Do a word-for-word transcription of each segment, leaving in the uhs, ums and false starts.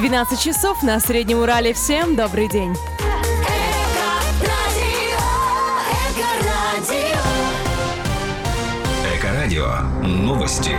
двенадцать часов на Среднем Урале. Всем добрый день. Эко-радио. Новости.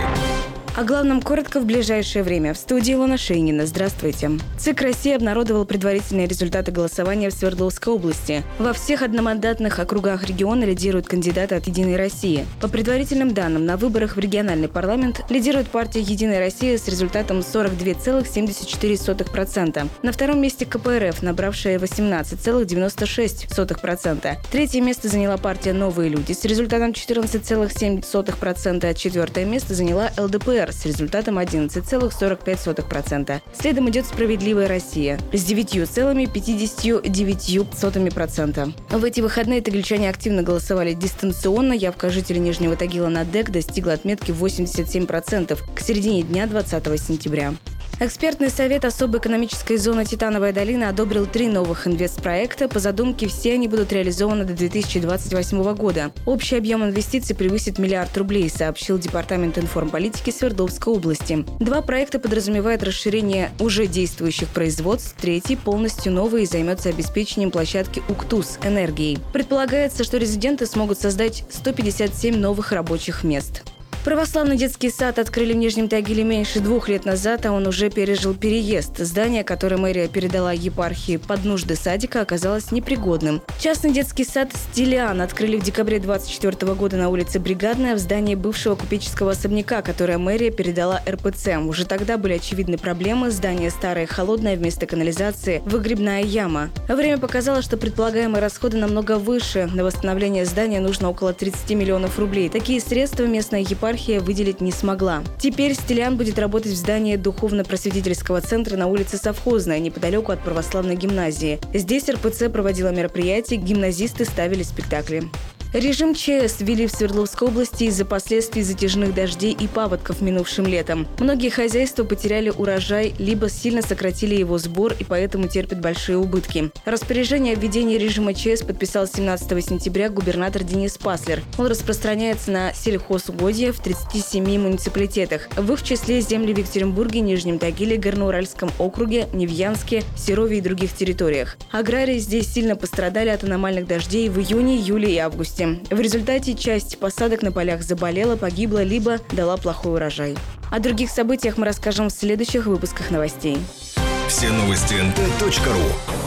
О главном коротко в ближайшее время. В студии Илона Шейнина. Здравствуйте. ЦИК России обнародовал предварительные результаты голосования в Свердловской области. Во всех одномандатных округах региона лидируют кандидаты от «Единой России». По предварительным данным, на выборах в региональный парламент лидирует партия «Единая Россия» с результатом сорок два целых семьдесят четыре сотых процента. На втором месте ка пэ эр эф, набравшая восемнадцать целых девяносто шесть сотых процента. Третье место заняла партия «Новые люди» с результатом четырнадцать целых семь сотых процента. Четвертое место заняла эл дэ пэ эр с результатом одиннадцать целых сорок пять сотых процента. Следом идет «Справедливая Россия» с девять целых пятьдесят девять сотых процента. В эти выходные тагличане активно голосовали дистанционно. Явка жителей Нижнего Тагила на ДЭК достигла отметки восемьдесят семь процентов к середине дня двадцатого сентября. Экспертный совет особой экономической зоны «Титановая долина» одобрил три новых инвестпроекта. По задумке, все они будут реализованы до две тысячи двадцать восьмого года. Общий объем инвестиций превысит миллиард рублей, сообщил Департамент информполитики Свердловской области. Два проекта подразумевают расширение уже действующих производств. Третий полностью новый и займется обеспечением площадки «Уктус» энергией. Предполагается, что резиденты смогут создать сто пятьдесят семь новых рабочих мест. Православный детский сад открыли в Нижнем Тагиле меньше двух лет назад, а он уже пережил переезд. Здание, которое мэрия передала епархии под нужды садика, оказалось непригодным. Частный детский сад «Стилиан» открыли в декабре двадцать четвёртого года на улице Бригадная в здании бывшего купеческого особняка, которое мэрия передала эр пэ цэ. Уже тогда были очевидны проблемы. Здание старое и холодное, вместо канализации – выгребная яма. Время показало, что предполагаемые расходы намного выше. На восстановление здания нужно около тридцати миллионов рублей. Такие средства местная епархия выделить не смогла. Теперь «Стилиан» будет работать в здании духовно-просветительского центра на улице Совхозная, неподалеку от православной гимназии. Здесь эр пэ цэ проводила мероприятия, гимназисты ставили спектакли. Режим че эс ввели в Свердловской области из-за последствий затяжных дождей и паводков минувшим летом. Многие хозяйства потеряли урожай, либо сильно сократили его сбор и поэтому терпят большие убытки. Распоряжение о введении режима че эс подписал семнадцатого сентября губернатор Денис Паслер. Он распространяется на сельхозугодья в тридцати семи муниципалитетах, в их числе земли в Екатеринбурге, Нижнем Тагиле, Горноуральском округе, Невьянске, Серове и других территориях. Аграрии здесь сильно пострадали от аномальных дождей в июне, июле и августе. В результате часть посадок на полях заболела, погибла, либо дала плохой урожай. О других событиях мы расскажем в следующих выпусках новостей. Все новости эн тэ точка ру.